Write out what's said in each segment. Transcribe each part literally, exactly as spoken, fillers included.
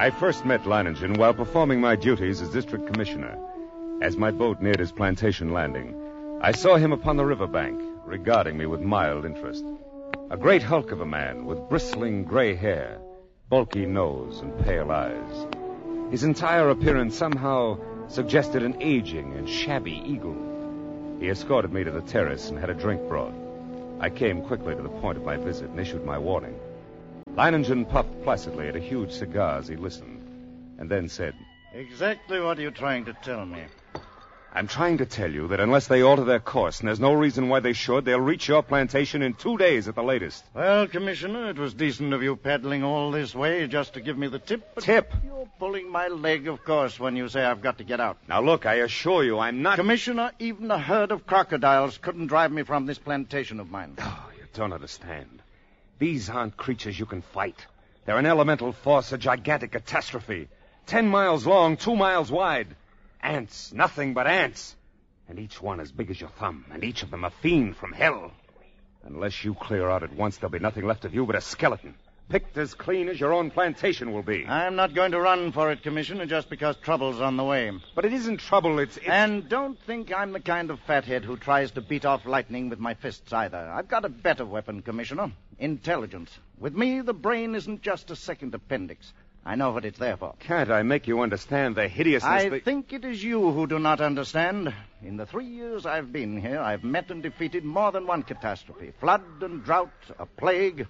I first met Leiningen while performing my duties as district commissioner. As my boat neared his plantation landing, I saw him upon the riverbank, regarding me with mild interest. A great hulk of a man with bristling gray hair, bulky nose, and pale eyes. His entire appearance somehow suggested an aging and shabby eagle. He escorted me to the terrace and had a drink brought. I came quickly to the point of my visit and issued my warning. Leiningen puffed placidly at a huge cigar as he listened, and then said, Exactly what are you trying to tell me? I'm trying to tell you that unless they alter their course, and there's no reason why they should, they'll reach your plantation in two days at the latest. Well, Commissioner, it was decent of you paddling all this way just to give me the tip. But Tip? You're pulling my leg, of course, when you say I've got to get out. Now, look, I assure you I'm not... Commissioner, even a herd of crocodiles couldn't drive me from this plantation of mine. Oh, you don't understand. These aren't creatures you can fight. They're an elemental force, a gigantic catastrophe. Ten miles long, two miles wide. Ants, nothing but ants. And each one as big as your thumb, and each of them a fiend from hell. Unless you clear out at once, there'll be nothing left of you but a skeleton, picked as clean as your own plantation will be. I'm not going to run for it, Commissioner, just because trouble's on the way. But it isn't trouble, it's... it's... And don't think I'm the kind of fathead who tries to beat off lightning with my fists either. I've got a better weapon, Commissioner. Intelligence. With me, the brain isn't just a second appendix. I know what it's there for. Can't I make you understand the hideousness... I the... think it is you who do not understand. In the three years I've been here, I've met and defeated more than one catastrophe. Flood and drought, a plague.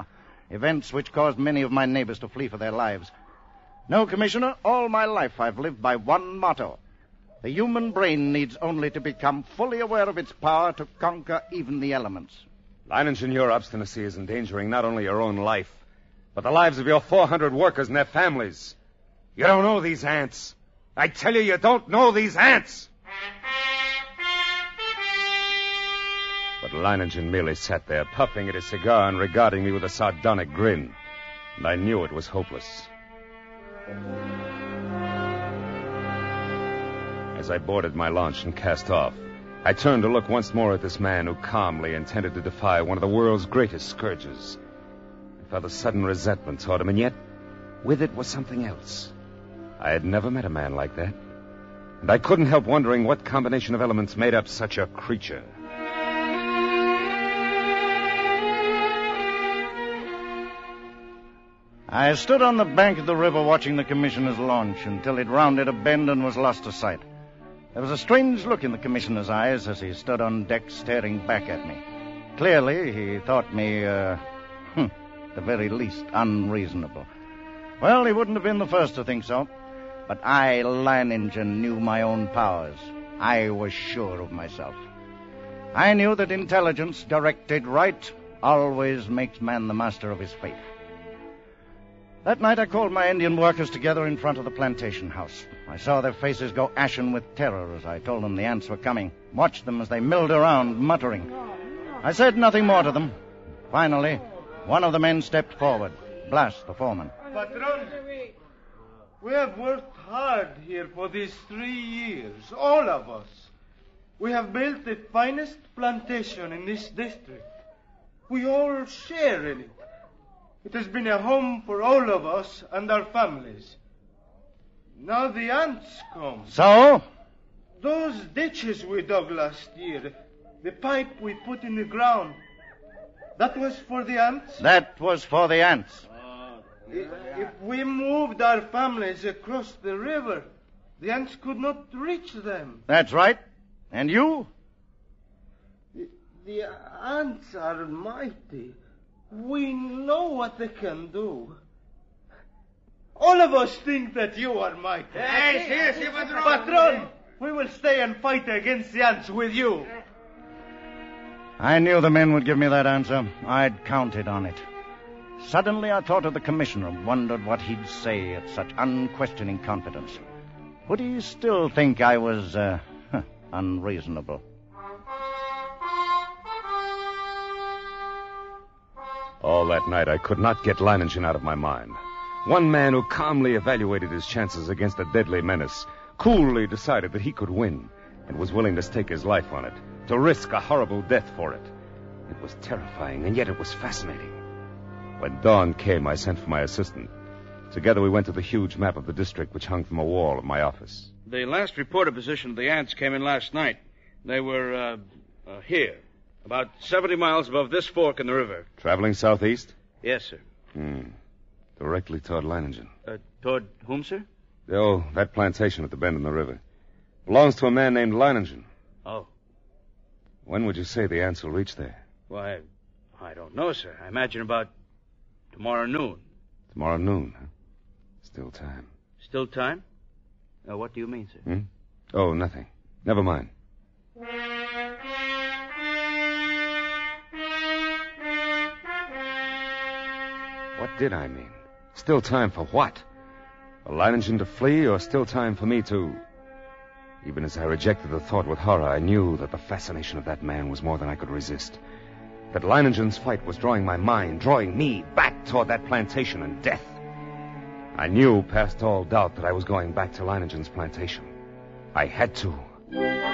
Events which caused many of my neighbors to flee for their lives. No, Commissioner, all my life I've lived by one motto. The human brain needs only to become fully aware of its power to conquer even the elements. Leiningen, your obstinacy is endangering not only your own life, but the lives of your four hundred workers and their families. You don't know these ants. I tell you, you don't know these ants. But Leiningen merely sat there, puffing at his cigar and regarding me with a sardonic grin. And I knew it was hopeless. As I boarded my launch and cast off, I turned to look once more at this man who calmly intended to defy one of the world's greatest scourges. I felt a sudden resentment toward him, and yet, with it was something else. I had never met a man like that. And I couldn't help wondering what combination of elements made up such a creature. I stood on the bank of the river watching the commissioner's launch until it rounded a bend and was lost to sight. There was a strange look in the commissioner's eyes as he stood on deck staring back at me. Clearly, he thought me, uh, at the very least, unreasonable. Well, he wouldn't have been the first to think so. But I, Leiningen, knew my own powers. I was sure of myself. I knew that intelligence, directed right, always makes man the master of his fate. That night I called my Indian workers together in front of the plantation house. I saw their faces go ashen with terror as I told them the ants were coming. Watched them as they milled around, muttering. I said nothing more to them. Finally, one of the men stepped forward. Blas, the foreman. Patron, we have worked hard here for these three years, all of us. We have built the finest plantation in this district. We all share in it. It has been a home for all of us and our families. Now the ants come. So? Those ditches we dug last year, the pipe we put in the ground, that was for the ants? That was for the ants. If, if we moved our families across the river, the ants could not reach them. That's right. And you? The, the ants are mighty. We know what they can do. All of us think that you are mighty. Yes, yes, yes, Patron. Patron, we will stay and fight against the ants with you. I knew the men would give me that answer. I'd counted on it. Suddenly I thought of the commissioner and wondered what he'd say at such unquestioning confidence. Would he still think I was, uh, unreasonable? All that night, I could not get Leiningen out of my mind. One man who calmly evaluated his chances against a deadly menace, coolly decided that he could win, and was willing to stake his life on it, to risk a horrible death for it. It was terrifying, and yet it was fascinating. When dawn came, I sent for my assistant. Together we went to the huge map of the district which hung from a wall of my office. The last reported position of the ants came in last night. They were, uh, uh, here, about seventy miles above this fork in the river. Traveling southeast? Yes, sir. Hmm. Directly toward Leiningen. Uh, toward whom, sir? Oh, that plantation at the bend in the river. Belongs to a man named Leiningen. Oh. When would you say the ants will reach there? Why, I don't know, sir. I imagine about tomorrow noon. Tomorrow noon, huh? Still time. Still time? Uh, what do you mean, sir? Hmm? Oh, nothing. Never mind. What did I mean? Still time for what? For Leiningen to flee, or still time for me to... Even as I rejected the thought with horror, I knew that the fascination of that man was more than I could resist. That Leiningen's fight was drawing my mind, drawing me back toward that plantation and death. I knew past all doubt that I was going back to Leiningen's plantation. I had to.